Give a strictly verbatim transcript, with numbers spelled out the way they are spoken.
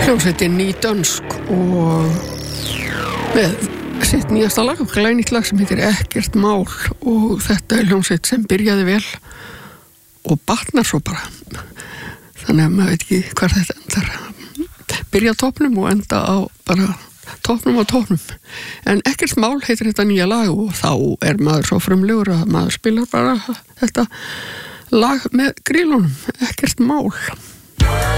Hljómsveitin Nýdönsk og með sitt nýjasta lag, glænýtt lag sem heitir Ekkert mál, og þetta er hljómsveit sem byrjaði vel og batnar svo bara, þannig að maður veit ekki hvað þetta endar, byrja á toppnum og enda á bara toppnum á toppnum, en Ekkert mál heitir þetta nýja lag og þá er maður svo frumlegur að maður spilar bara þetta lag með grílunum, Ekkert mál.